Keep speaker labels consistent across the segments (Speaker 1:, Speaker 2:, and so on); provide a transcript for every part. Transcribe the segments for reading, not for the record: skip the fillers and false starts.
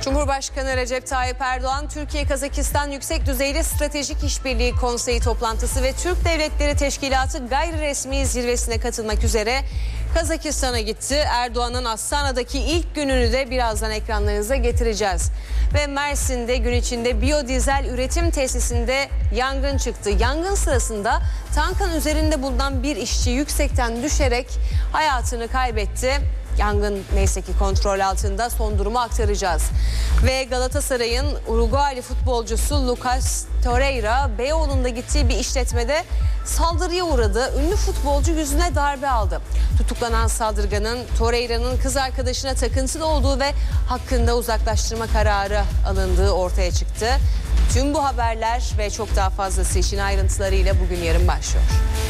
Speaker 1: Cumhurbaşkanı Recep Tayyip Erdoğan, Türkiye-Kazakistan Yüksek Düzeyli Stratejik İşbirliği Konseyi toplantısı ve Türk Devletleri Teşkilatı gayri resmi zirvesine katılmak üzere Kazakistan'a gitti. Erdoğan'ın Astana'daki ilk gününü de birazdan ekranlarınıza getireceğiz. Ve Mersin'de gün içinde biyodizel üretim tesisinde yangın çıktı. Yangın sırasında tankın üzerinde bulunan bir işçi yüksekten düşerek hayatını kaybetti. Yangın neyse ki kontrol altında, son durumu aktaracağız. Ve Galatasaray'ın Uruguaylı futbolcusu Lucas Torreira, Beyoğlu'nda gittiği bir işletmede saldırıya uğradı. Ünlü futbolcu yüzüne darbe aldı. Tutuklanan saldırganın Torreira'nın kız arkadaşına takıntılı olduğu ve hakkında uzaklaştırma kararı alındığı ortaya çıktı. Tüm bu haberler ve çok daha fazlası için ayrıntılarıyla bugün yarın başlıyor.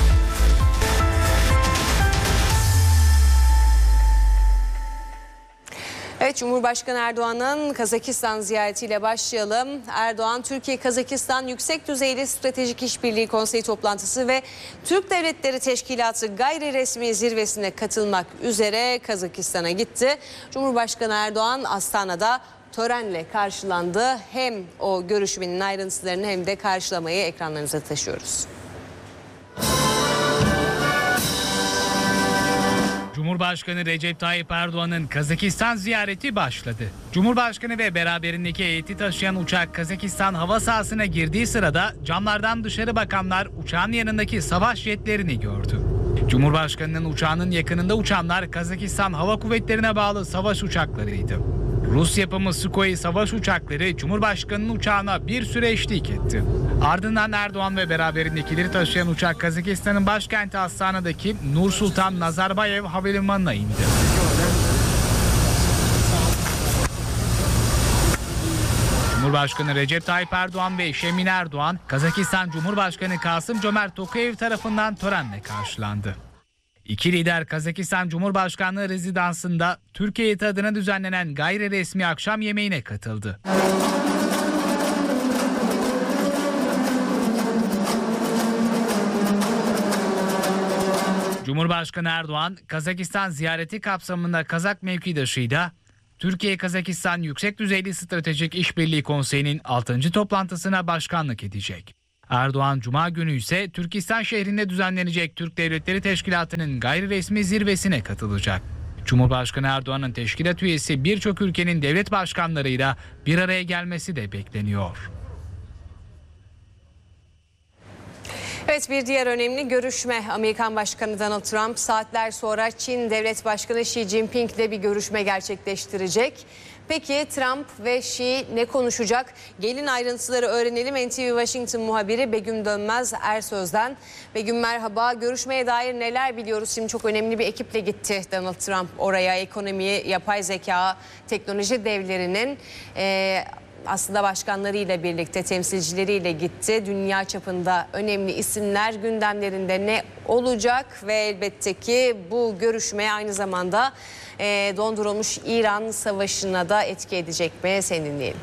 Speaker 1: Evet, Cumhurbaşkanı Erdoğan'ın Kazakistan ziyaretiyle başlayalım. Erdoğan, Türkiye-Kazakistan Yüksek Düzeyli Stratejik İşbirliği Konseyi toplantısı ve Türk Devletleri Teşkilatı gayri resmi zirvesine katılmak üzere Kazakistan'a gitti. Cumhurbaşkanı Erdoğan Astana'da törenle karşılandı. Hem o görüşmenin ayrıntılarını hem de karşılamayı ekranlarınıza taşıyoruz.
Speaker 2: Cumhurbaşkanı Recep Tayyip Erdoğan'ın Kazakistan ziyareti başladı. Cumhurbaşkanı ve beraberindeki heyeti taşıyan uçak Kazakistan hava sahasına girdiği sırada camlardan dışarı bakanlar uçağın yanındaki savaş jetlerini gördü. Cumhurbaşkanının uçağının yakınında uçanlar Kazakistan Hava Kuvvetleri'ne bağlı savaş uçaklarıydı. Rus yapımı Sukhoi savaş uçakları Cumhurbaşkanı'nın uçağına bir süre eşlik etti. Ardından Erdoğan ve beraberindekileri taşıyan uçak Kazakistan'ın başkenti Astana'daki Nur Sultan Nazarbayev Havalimanı'na indi. Cumhurbaşkanı Recep Tayyip Erdoğan ve eşi Emine Erdoğan, Kazakistan Cumhurbaşkanı Kasım-Jomart Tokayev tarafından törenle karşılandı. İki lider Kazakistan Cumhurbaşkanlığı rezidansında Türkiye adına düzenlenen gayri resmi akşam yemeğine katıldı. Cumhurbaşkanı Erdoğan, Kazakistan ziyareti kapsamında Kazak mevkidaşıyla Türkiye-Kazakistan Yüksek Düzeyli Stratejik İşbirliği Konseyi'nin 6. toplantısına başkanlık edecek. Erdoğan Cuma günü ise Türkistan şehrinde düzenlenecek Türk Devletleri Teşkilatı'nın gayri resmi zirvesine katılacak. Cumhurbaşkanı Erdoğan'ın teşkilat üyesi birçok ülkenin devlet başkanlarıyla bir araya gelmesi de bekleniyor.
Speaker 1: Evet, bir diğer önemli görüşme, Amerikan Başkanı Donald Trump saatler sonra Çin Devlet Başkanı Xi Jinping ile bir görüşme gerçekleştirecek. Peki Trump ve Xi ne konuşacak? Gelin ayrıntıları öğrenelim. NTV Washington muhabiri Begüm Dönmez Ersöz'den. Begüm merhaba. Görüşmeye dair neler biliyoruz? Şimdi çok önemli bir ekiple gitti Donald Trump oraya. Ekonomi, yapay zeka, teknoloji devlerinin aslında başkanlarıyla birlikte, temsilcileriyle gitti. Dünya çapında önemli isimler, gündemlerinde ne olacak ve elbette ki bu görüşmeye aynı zamanda dondurulmuş İran savaşına da etki edecek mi? Seni dinleyelim.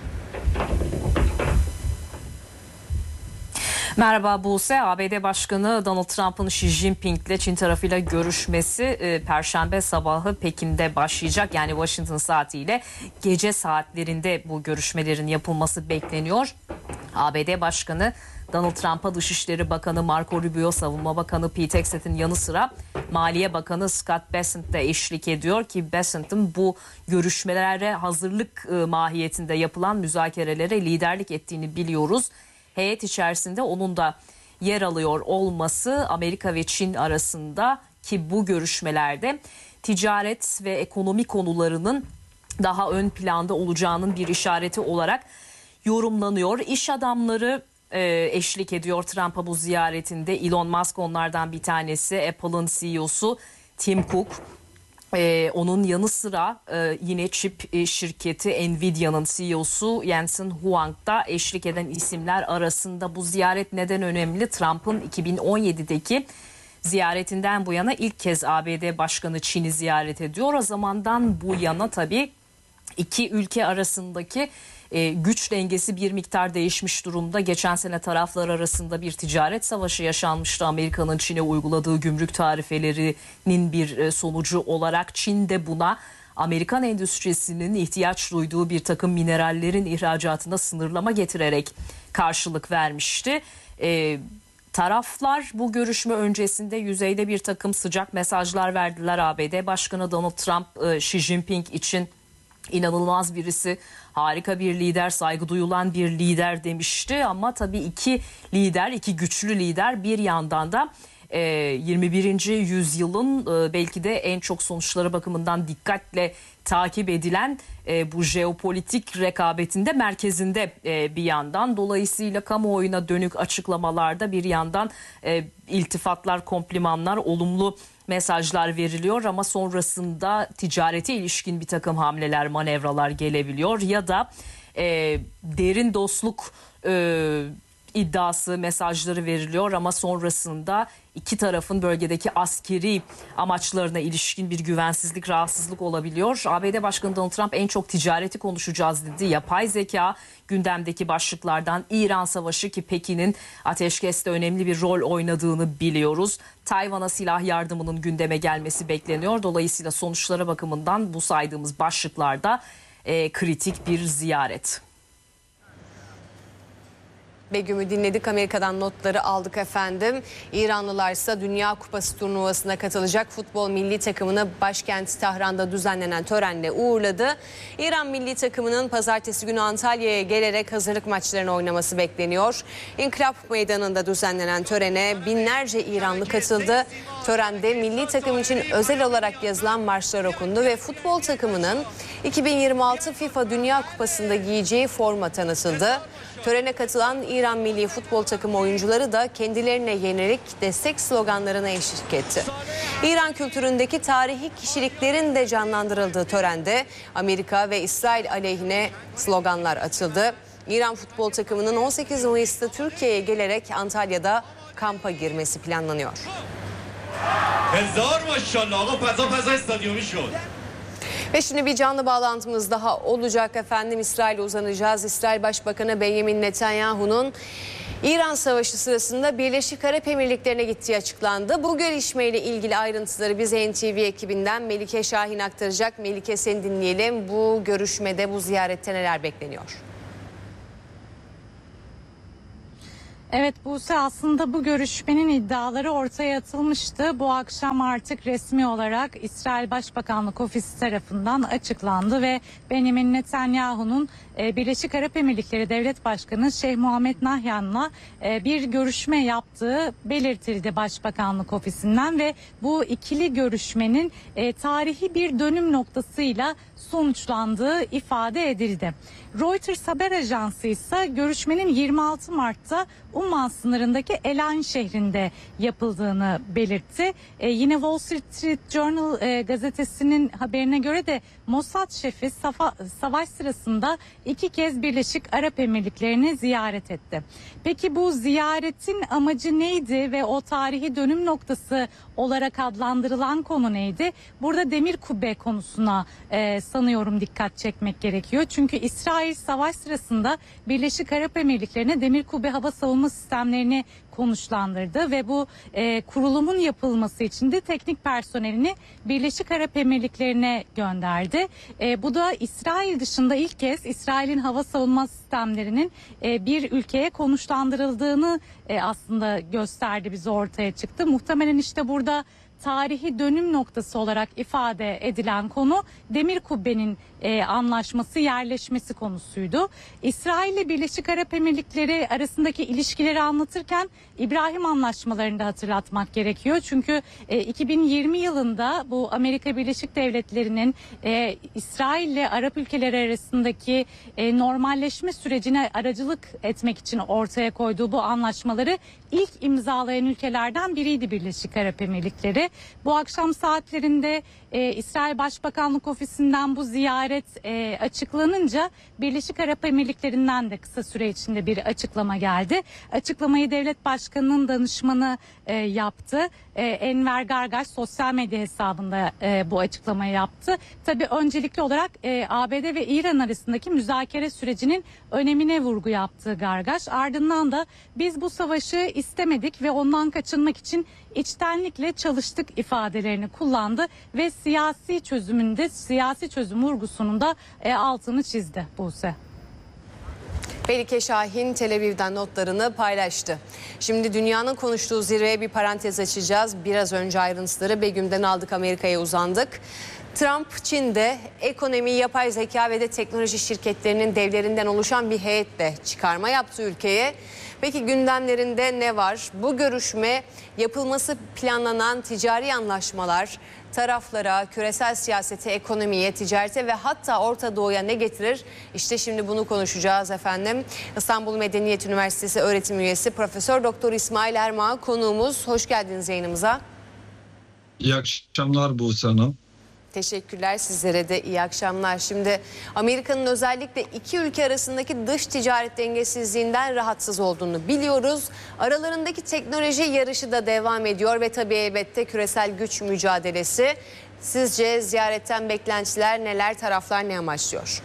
Speaker 3: Merhaba Buse. ABD Başkanı Donald Trump'ın Xi Jinping ile Çin tarafıyla görüşmesi Perşembe sabahı Pekin'de başlayacak. Yani Washington saatiyle gece saatlerinde bu görüşmelerin yapılması bekleniyor. ABD Başkanı Donald Trump'a Dışişleri Bakanı Marco Rubio, Savunma Bakanı Pete Hegseth'in yanı sıra Maliye Bakanı Scott Bessent de eşlik ediyor ki Bessent'in bu görüşmelere hazırlık mahiyetinde yapılan müzakerelere liderlik ettiğini biliyoruz. Heyet içerisinde onun da yer alıyor olması Amerika ve Çin arasında ki bu görüşmelerde ticaret ve ekonomi konularının daha ön planda olacağının bir işareti olarak yorumlanıyor. İş adamları eşlik ediyor Trump'a bu ziyaretinde. Elon Musk onlardan bir tanesi, Apple'ın CEO'su Tim Cook. Onun yanı sıra yine çip şirketi Nvidia'nın CEO'su Jensen Huang da eşlik eden isimler arasında. Bu ziyaret neden önemli? Trump'ın 2017'deki ziyaretinden bu yana ilk kez ABD Başkanı Çin'i ziyaret ediyor. O zamandan bu yana tabii iki ülke arasındaki güç dengesi bir miktar değişmiş durumda. Geçen sene taraflar arasında bir ticaret savaşı yaşanmıştı. Amerika'nın Çin'e uyguladığı gümrük tarifelerinin bir sonucu olarak Çin de buna Amerikan endüstrisinin ihtiyaç duyduğu bir takım minerallerin ihracatına sınırlama getirerek karşılık vermişti. Taraflar bu görüşme öncesinde yüzeyde bir takım sıcak mesajlar verdiler. ABD Başkanı Donald Trump, Xi Jinping için inanılmaz birisi, harika bir lider, saygı duyulan bir lider demişti. Ama tabii iki güçlü lider bir yandan da 21. yüzyılın belki de en çok sonuçları bakımından dikkatle takip edilen bu jeopolitik rekabetin merkezinde bir yandan. Dolayısıyla kamuoyuna dönük açıklamalarda bir yandan iltifatlar, komplimanlar, olumlu mesajlar veriliyor ama sonrasında ticarete ilişkin bir takım hamleler, manevralar gelebiliyor ya da derin dostluk iddiası, mesajları veriliyor ama sonrasında iki tarafın bölgedeki askeri amaçlarına ilişkin bir güvensizlik, rahatsızlık olabiliyor. ABD Başkanı Donald Trump en çok ticareti konuşacağız dedi. Yapay zeka gündemdeki başlıklardan, İran Savaşı ki Pekin'in ateşkeste önemli bir rol oynadığını biliyoruz. Tayvan'a silah yardımının gündeme gelmesi bekleniyor. Dolayısıyla sonuçlara bakımından bu saydığımız başlıklarda kritik bir ziyaret.
Speaker 1: Begüm'ü dinledik, Amerika'dan notları aldık efendim. İranlılar ise Dünya Kupası turnuvasına katılacak futbol milli takımını başkent Tahran'da düzenlenen törenle uğurladı. İran milli takımının pazartesi günü Antalya'ya gelerek hazırlık maçlarını oynaması bekleniyor. İnkılap Meydanı'nda düzenlenen törene binlerce İranlı katıldı. Törende milli takım için özel olarak yazılan marşlar okundu ve futbol takımının 2026 FIFA Dünya Kupası'nda giyeceği forma tanıtıldı. Törene katılan İran milli futbol takımı oyuncuları da kendilerine yönelik destek sloganlarına eşlik etti. İran kültüründeki tarihi kişiliklerin de canlandırıldığı törende Amerika ve İsrail aleyhine sloganlar atıldı. İran futbol takımının 18 Mayıs'ta Türkiye'ye gelerek Antalya'da kampa girmesi planlanıyor. Ve şimdi bir canlı bağlantımız daha olacak efendim. İsrail'e uzanacağız. İsrail Başbakanı Benjamin Netanyahu'nun İran Savaşı sırasında Birleşik Arap Emirlikleri'ne gittiği açıklandı. Bu gelişmeyle ilgili ayrıntıları bize NTV ekibinden Melike Şahin aktaracak. Melike, seni dinleyelim. Bu görüşmede, bu ziyarette neler bekleniyor?
Speaker 4: Evet Buse, aslında bu görüşmenin iddiaları ortaya atılmıştı. Bu akşam artık resmi olarak İsrail Başbakanlık Ofisi tarafından açıklandı ve Benjamin Netanyahu'nun Birleşik Arap Emirlikleri Devlet Başkanı Şeyh Muhammed Nahyan'la bir görüşme yaptığı belirtildi Başbakanlık Ofisi'nden ve bu ikili görüşmenin tarihi bir dönüm noktasıyla sonuçlandığı ifade edildi. Reuters haber ajansı ise görüşmenin 26 Mart'ta Umman sınırındaki Elayn şehrinde yapıldığını belirtti. Yine Wall Street Journal gazetesinin haberine göre de Mossad şefi savaş sırasında 2 kez Birleşik Arap Emirlikleri'ni ziyaret etti. Peki bu ziyaretin amacı neydi ve o tarihi dönüm noktası olarak adlandırılan konu neydi? Burada demir kubbe konusuna sanıyorum dikkat çekmek gerekiyor. Çünkü İsrail savaş sırasında Birleşik Arap Emirlikleri'ne demir kubbe hava savunma sistemlerini konuşlandırdı ve bu kurulumun yapılması için de teknik personelini Birleşik Arap Emirlikleri'ne gönderdi. Bu da İsrail dışında ilk kez İsrail'in hava savunma sistemlerinin bir ülkeye konuşlandırıldığını aslında gösterdi, bize ortaya çıktı. Muhtemelen işte burada tarihi dönüm noktası olarak ifade edilen konu demir kubbenin anlaşması, yerleşmesi konusuydu. İsrail ile Birleşik Arap Emirlikleri arasındaki ilişkileri anlatırken İbrahim anlaşmalarını da hatırlatmak gerekiyor. Çünkü 2020 yılında bu Amerika Birleşik Devletleri'nin İsrail ile Arap ülkeleri arasındaki normalleşme sürecine aracılık etmek için ortaya koyduğu bu anlaşmaları ilk imzalayan ülkelerden biriydi Birleşik Arap Emirlikleri. Bu akşam saatlerinde İsrail Başbakanlık Ofisi'nden bu ziyaret açıklanınca Birleşik Arap Emirlikleri'nden de kısa süre içinde bir açıklama geldi. Açıklamayı Devlet Başkanı'nın danışmanı yaptı. Enver Gargaş sosyal medya hesabında bu açıklamayı yaptı. Tabii öncelikli olarak ABD ve İran arasındaki müzakere sürecinin önemine vurgu yaptı Gargaş. Ardından da biz bu savaşı istemedik ve ondan kaçınmak için içtenlikle çalıştık anlaştık ifadelerini kullandı ve siyasi çözüm vurgusunun da altını çizdi Buse.
Speaker 1: Melike Şahin Tel Aviv'den notlarını paylaştı. Şimdi dünyanın konuştuğu zirveye bir parantez açacağız. Biraz önce ayrıntıları Begüm'den aldık, Amerika'ya uzandık. Trump, Çin'de ekonomi, yapay zeka ve de teknoloji şirketlerinin devlerinden oluşan bir heyetle çıkarma yaptı ülkeye. Peki gündemlerinde ne var? Bu görüşme yapılması planlanan ticari anlaşmalar taraflara, küresel siyasete, ekonomiye, ticarete ve hatta Orta Doğu'ya ne getirir? İşte şimdi bunu konuşacağız efendim. İstanbul Medeniyet Üniversitesi öğretim üyesi Profesör Doktor İsmail Ermağ konuğumuz. Hoş geldiniz yayınımıza.
Speaker 5: İyi akşamlar Buse Hanım.
Speaker 1: Teşekkürler, sizlere de iyi akşamlar. Şimdi Amerika'nın özellikle iki ülke arasındaki dış ticaret dengesizliğinden rahatsız olduğunu biliyoruz. Aralarındaki teknoloji yarışı da devam ediyor ve tabii elbette küresel güç mücadelesi. Sizce ziyaretten beklentiler neler, taraflar ne amaçlıyor?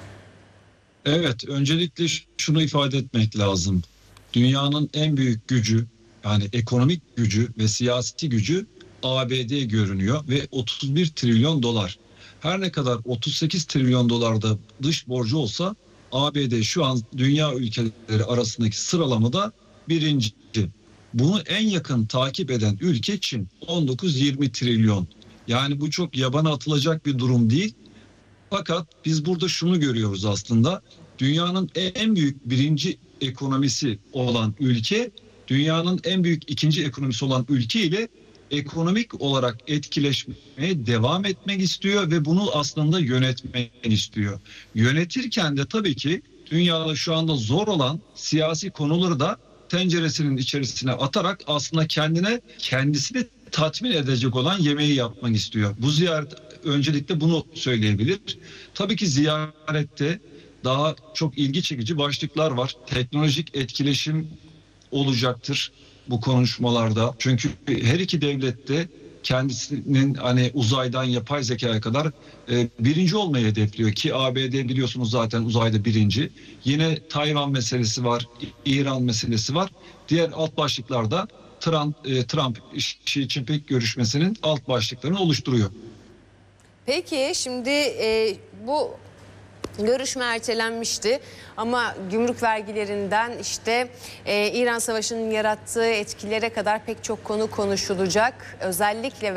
Speaker 5: Evet, öncelikle şunu ifade etmek lazım. Dünyanın en büyük gücü, yani ekonomik gücü ve siyasi gücü ABD görünüyor ve 31 trilyon dolar. Her ne kadar 38 trilyon dolarda dış borcu olsa ABD şu an dünya ülkeleri arasındaki sıralamada birinci. Bunu en yakın takip eden ülke Çin, 19-20 trilyon. Yani bu çok yabana atılacak bir durum değil. Fakat biz burada şunu görüyoruz aslında. Dünyanın en büyük birinci ekonomisi olan ülke, dünyanın en büyük ikinci ekonomisi olan ülke ile ekonomik olarak etkileşmeye devam etmek istiyor ve bunu aslında yönetmek istiyor. Yönetirken de tabii ki dünyada şu anda zor olan siyasi konuları da tenceresinin içerisine atarak aslında kendisini tatmin edecek olan yemeği yapmak istiyor. Bu ziyaret öncelikle bunu söyleyebilir. Tabii ki ziyarette daha çok ilgi çekici başlıklar var. Teknolojik etkileşim olacaktır bu konuşmalarda. Çünkü her iki devlet de kendisinin hani uzaydan yapay zekaya kadar birinci olmayı hedefliyor ki ABD biliyorsunuz zaten uzayda birinci. Yine Tayvan meselesi var, İran meselesi var. Diğer alt başlıklarda Trump-Xi Jinping görüşmesinin alt başlıklarını oluşturuyor.
Speaker 1: Peki şimdi bu görüşme ertelenmişti ama gümrük vergilerinden işte İran Savaşı'nın yarattığı etkilere kadar pek çok konu konuşulacak. Özellikle